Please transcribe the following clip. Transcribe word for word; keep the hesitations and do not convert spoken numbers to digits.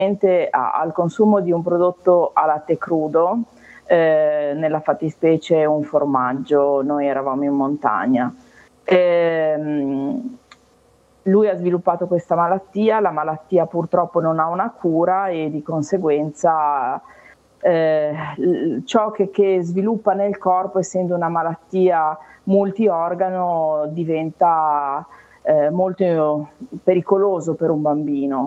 a al consumo di un prodotto a latte crudo, ehm, nella fattispecie un formaggio, noi eravamo in montagna. Ehm, lui ha sviluppato questa malattia, la malattia purtroppo non ha una cura e di conseguenza, ehm, l ciò che che sviluppa nel corpo, essendo una malattia multiorgano, diventa, ehm, molto pericoloso per un bambino.